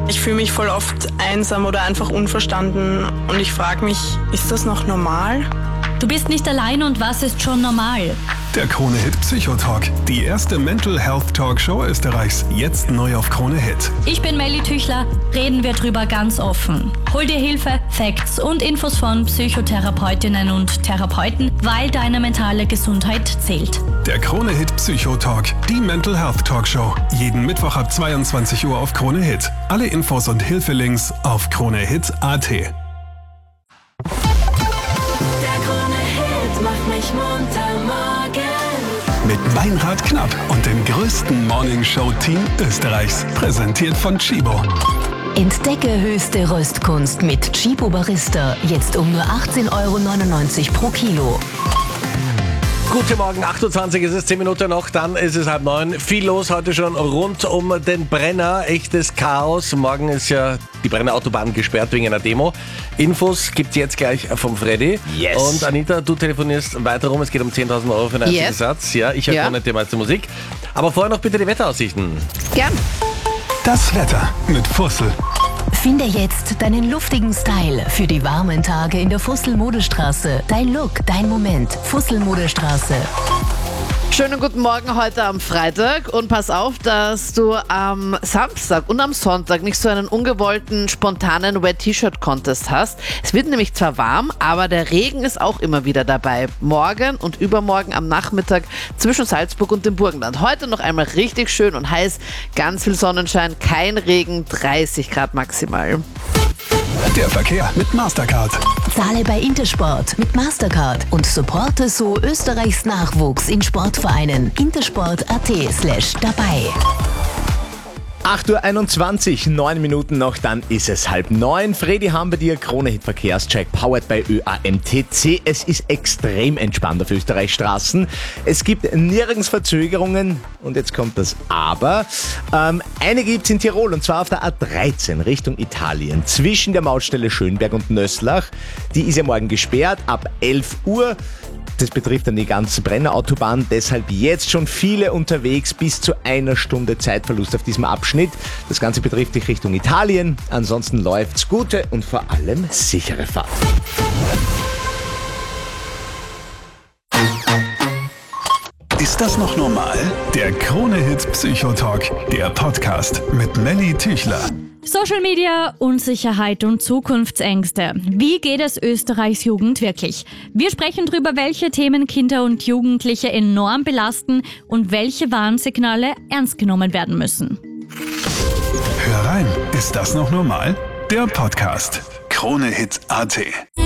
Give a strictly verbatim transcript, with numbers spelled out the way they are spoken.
Ich fühle mich voll oft einsam oder einfach unverstanden und ich frage mich, ist das noch normal? Du bist nicht allein und was ist schon normal? Der Krone-Hit Psychotalk, die erste Mental Health Talkshow Österreichs, jetzt neu auf Krone-Hit. Ich bin Melli Tüchler, reden wir drüber ganz offen. Hol dir Hilfe, Facts und Infos von Psychotherapeutinnen und Therapeuten, weil deine mentale Gesundheit zählt. Der Krone-Hit Psychotalk, die Mental Health Talkshow, jeden Mittwoch ab zweiundzwanzig Uhr auf Krone-Hit. Alle Infos und Hilfelinks auf kronehit punkt at. Macht mich munter morgen. Mit Meinrad Knapp und dem größten Morningshow-Team Österreichs. Präsentiert von Chibo. Entdecke höchste Röstkunst mit Chibo Barista. Jetzt um nur achtzehn Euro neunundneunzig pro Kilo. Guten Morgen, achtundzwanzig, es ist zehn Minuten noch, dann ist es halb neun. Viel los heute schon rund um den Brenner, echtes Chaos. Morgen ist ja die Brenner Autobahn gesperrt wegen einer Demo. Infos gibt's jetzt gleich vom Freddy. Yes. Und Anita, du telefonierst weiter rum, es geht um zehntausend Euro für einen einzigen Yes. Satz. Ja, ich höre Ja. nicht die meiste Musik. Aber vorher noch bitte die Wetteraussichten. Gern. Das Wetter mit Fussel. Finde jetzt deinen luftigen Style für die warmen Tage in der Fussel-Modestraße. Dein Look, dein Moment. Fussel-Modestraße. Schönen guten Morgen heute am Freitag und pass auf, dass du am Samstag und am Sonntag nicht so einen ungewollten, spontanen Wet-T-Shirt-Contest hast. Es wird nämlich zwar warm, aber der Regen ist auch immer wieder dabei. Morgen und übermorgen am Nachmittag zwischen Salzburg und dem Burgenland. Heute noch einmal richtig schön und heiß, ganz viel Sonnenschein, kein Regen, dreißig Grad maximal. Der Verkehr mit Mastercard. Zahle bei Intersport mit Mastercard und supporte so Österreichs Nachwuchs in Sportvereinen. intersport punkt at slash dabei. acht Uhr einundzwanzig, neun Minuten noch, dann ist es halb neun. Freddy haben bei dir, Krone-Hit Verkehrscheck, powered by Ö A M T C. Es ist extrem entspannt auf Österreichs Straßen. Es gibt nirgends Verzögerungen und jetzt kommt das Aber. Ähm, eine gibt es in Tirol und zwar auf der A dreizehn Richtung Italien zwischen der Mautstelle Schönberg und Nösslach. Die ist ja morgen gesperrt ab elf Uhr. Das betrifft dann die ganze Brennerautobahn, deshalb jetzt schon viele unterwegs, bis zu einer Stunde Zeitverlust auf diesem Abschnitt. Das Ganze betrifft dich Richtung Italien, ansonsten läuft's gute und vor allem sichere Fahrt. Ist das noch normal? Der Krone-Hit Psychotalk, der Podcast mit Melli Tüchler. Social Media, Unsicherheit und Zukunftsängste. Wie geht es Österreichs Jugend wirklich? Wir sprechen darüber, welche Themen Kinder und Jugendliche enorm belasten und welche Warnsignale ernst genommen werden müssen. Hör rein, ist das noch normal? Der Podcast. Krone-Hit punkt at.